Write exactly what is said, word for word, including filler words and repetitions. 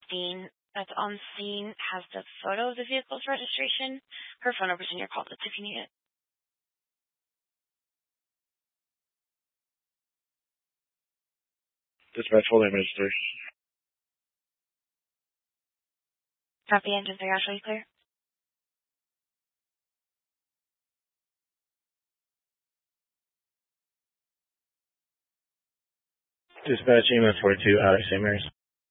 Christine that's on scene has the photo of the vehicle's registration. Her phone number's in your call list if you need it. Dispatch, full name register. Copy, engines are actually clear. Dispatch, E M S forty-two out of Saint Mary's.